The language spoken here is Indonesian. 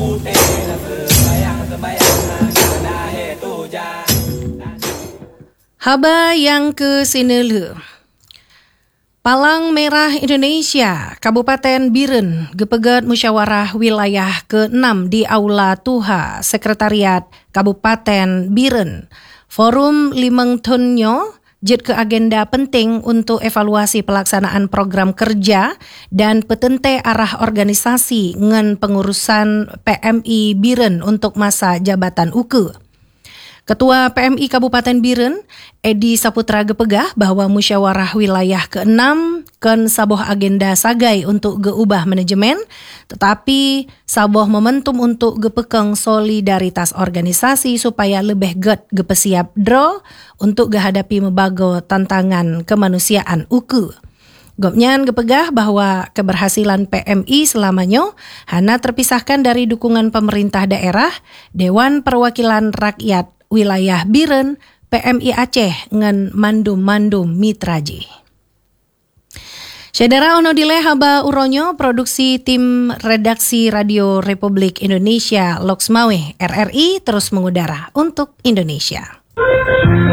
Haba yang ke-9. Palang Merah Indonesia, Kabupaten Biren, gepegat musyawarah wilayah ke-6 di Aula Tuha, Sekretariat Kabupaten Biren. Forum limeng tonyo jet ke agenda penting untuk evaluasi pelaksanaan program kerja dan petente arah organisasi ngen pengurusan PMI Biren untuk masa jabatan UKE. Ketua PMI Kabupaten Biren, Edi Saputra gepegah bahwa musyawarah wilayah ke-6 kan saboh agenda sagai untuk geubah manajemen, tetapi saboh momentum untuk gepekeng solidaritas organisasi supaya lebih gepesiap draw untuk gehadapi mebago tantangan kemanusiaan UKE. Gopnyan gepegah bahwa keberhasilan PMI selamanya hanya terpisahkan dari dukungan pemerintah daerah, Dewan Perwakilan Rakyat Wilayah Biren, PMI Aceh ngan mandum-mandum mitraji. Saudara ono dile haba uronyo produksi tim redaksi Radio Republik Indonesia Loksmawe RRI terus mengudara untuk Indonesia.